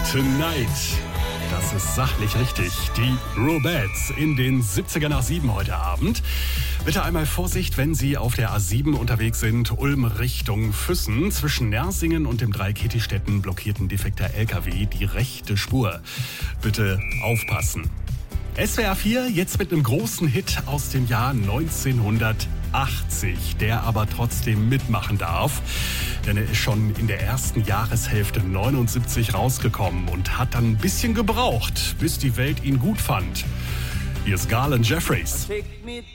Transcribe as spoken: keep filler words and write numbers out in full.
Tonight. Das ist sachlich richtig. Die Robettes in den siebziger nach sieben heute Abend. Bitte einmal Vorsicht, wenn Sie auf der A sieben unterwegs sind, Ulm Richtung Füssen. Zwischen Nersingen und dem Dreieck Hittistetten blockiert ein defekter L K W die rechte Spur. Bitte aufpassen. S W R vier jetzt mit einem großen Hit aus dem Jahr neunzehnhundertachtzig, der aber trotzdem mitmachen darf. Denn er ist schon in der ersten Jahreshälfte neunundsiebzig rausgekommen und hat dann ein bisschen gebraucht, bis die Welt ihn gut fand. Hier ist Garland Jeffries. Take me